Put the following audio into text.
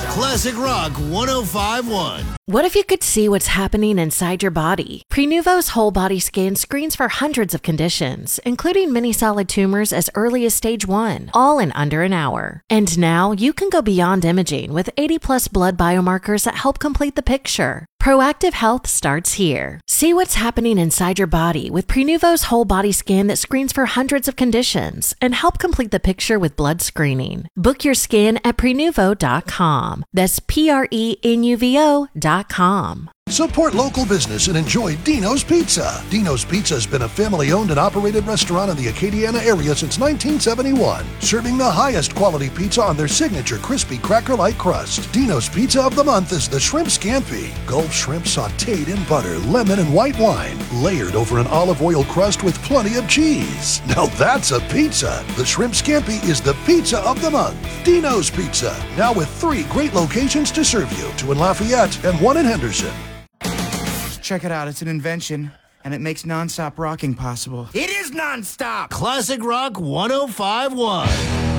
Classic Rock 105.1. What if you could see what's happening inside your body? Prenuvo's whole body scan screens for hundreds of conditions, including many solid tumors as early as stage 1, all in under an hour. And now you can go beyond imaging with 80+ blood biomarkers that help complete the picture. Proactive health starts here. See what's happening inside your body with Prenuvo's whole body scan that screens for hundreds of conditions and help complete the picture with blood screening. Book your scan at Prenuvo.com. That's Prenuvo.com. Support local business and enjoy Dino's Pizza. Dino's Pizza has been a family-owned and operated restaurant in the Acadiana area since 1971, serving the highest quality pizza on their signature crispy cracker-like crust. Dino's Pizza of the month is the Shrimp Scampi. Gulf shrimp sautéed in butter, lemon, and white wine, layered over an olive oil crust with plenty of cheese. Now that's a pizza. The Shrimp Scampi is the pizza of the month. Dino's Pizza, now with 3 great locations to serve you, 2 in Lafayette and 1 in Henderson. Check it out, it's an invention, and it makes non-stop rocking possible. It is non-stop! Classic Rock 105.1.